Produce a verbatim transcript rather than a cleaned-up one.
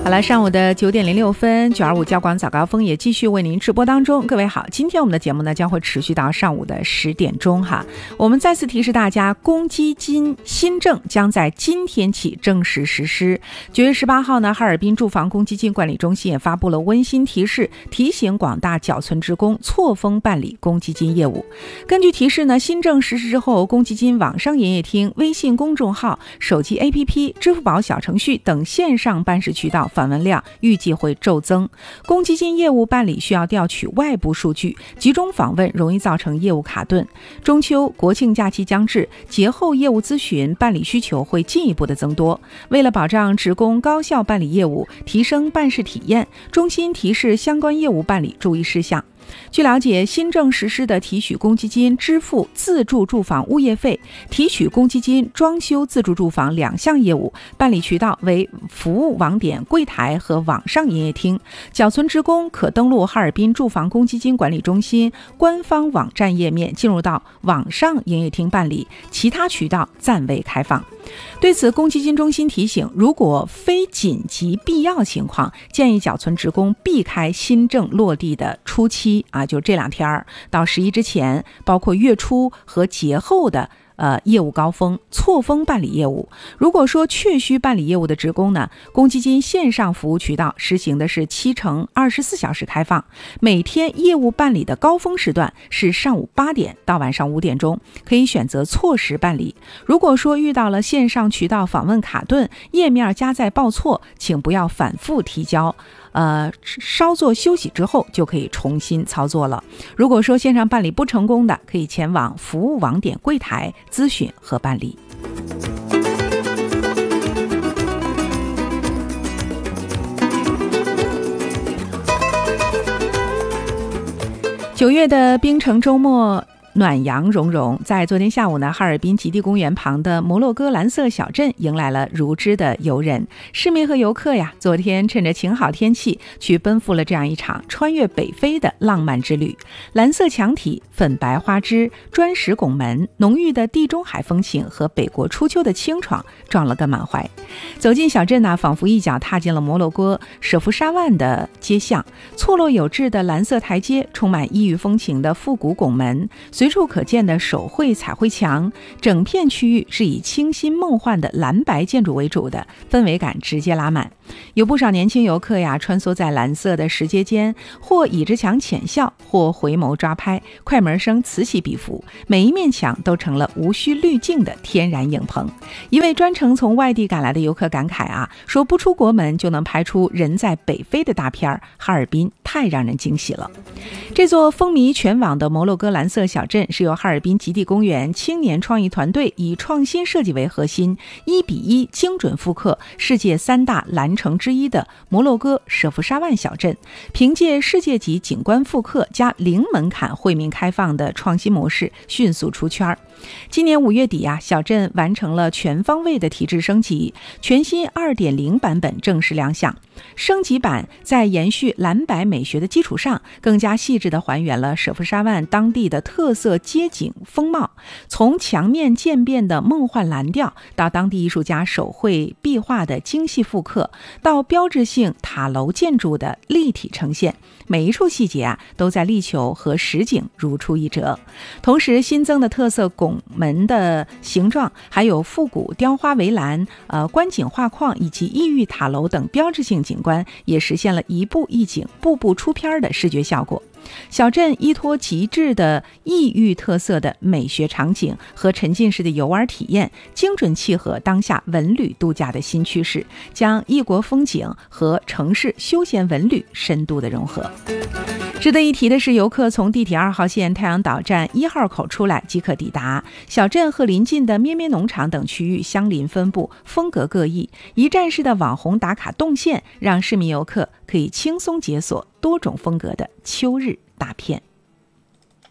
好了，上午的九点零六分，九二五交广早高峰也继续为您直播当中。各位好，今天我们的节目呢将会持续到上午的十点钟哈。我们再次提示大家，公积金新政将在今天起正式实施。九月十八号呢，哈尔滨住房公积金管理中心也发布了温馨提示，提醒广大缴存职工错峰办理公积金业务。根据提示呢，新政实施之后，公积金网上营业厅、微信公众号、手机 A P P、支付宝小程序等线上办事渠道访问量预计会骤增。公积金业务办理需要调取外部数据，集中访问容易造成业务卡顿。中秋、国庆假期将至，节后业务咨询办理需求会进一步的增多。为了保障职工高效办理业务，提升办事体验，中心提示相关业务办理注意事项。据了解，新政实施的提取公积金支付自住住房物业费、提取公积金装修自住住房两项业务，办理渠道为服务网点柜台和网上营业厅。缴存职工可登录哈尔滨住房公积金管理中心官方网站页面，进入到网上营业厅办理，其他渠道暂未开放。对此，公积金中心提醒，如果非紧急必要情况，建议缴存职工避开新政落地的初期啊，就这两天到十一之前，包括月初和节后的呃，业务高峰错峰办理业务。如果说确需办理业务的职工呢，公积金线上服务渠道实行的是七乘二十四小时开放，每天业务办理的高峰时段是上午八点到晚上五点钟，可以选择错时办理。如果说遇到了线上渠道访问卡顿、页面加载报错，请不要反复提交。呃，稍作休息之后就可以重新操作了。如果说线上办理不成功的，可以前往服务网点柜台咨询和办理。九月的冰城周末暖阳融融，在昨天下午呢，哈尔滨极地公园旁的摩洛哥蓝色小镇迎来了如织的游人。市民和游客呀，昨天趁着晴好天气，去奔赴了这样一场穿越北非的浪漫之旅。蓝色墙体、粉白花枝、砖石拱门，浓郁的地中海风情和北国初秋的清爽撞了个满怀。走进小镇呢，仿佛一脚踏进了摩洛哥舍夫沙万的街巷，错落有致的蓝色台阶，充满异域风情的复古拱门，随处可见的手绘彩绘墙，整片区域是以清新梦幻的蓝白建筑为主的，氛围感直接拉满。有不少年轻游客呀，穿梭在蓝色的石阶间，或倚着墙浅笑，或回眸抓拍，快门声此起彼伏，每一面墙都成了无需滤镜的天然影棚。一位专程从外地赶来的游客感慨啊，说不出国门就能拍出人在北非的大片，哈尔滨太让人惊喜了。这座风靡全网的摩洛哥蓝色小镇是由哈尔滨极地公园青年创意团队以创新设计为核心，一比一精准复刻世界三大蓝城之一的摩洛哥舍夫沙万小镇，凭借世界级景观复刻加零门槛惠民开放的创新模式迅速出圈。今年五月底啊，小镇完成了全方位的提质升级，全新 二点零 版本正式亮相。升级版在延续蓝白美学的基础上，更加细致地还原了舍夫沙万当地的特色街景风貌，从墙面渐变的梦幻蓝调，到当地艺术家手绘壁画的精细复刻，到标志性塔楼建筑的立体呈现，每一处细节啊，都在力求和实景如出一辙。同时，新增的特色拱门的形状，还有复古雕花围栏、呃观景画框以及异域塔楼等标志性景观，也实现了一步一景、步步出片的视觉效果。小镇依托极致的异域特色的美学场景和沉浸式的游玩体验，精准契合当下文旅度假的新趋势，将异国风景和城市休闲文旅深度的融合。值得一提的是，游客从地铁二号线太阳岛站一号口出来即可抵达小镇，和邻近的咩咩农场等区域相邻分布，风格各异，一站式的网红打卡动线让市民游客可以轻松解锁多种风格的秋日大片。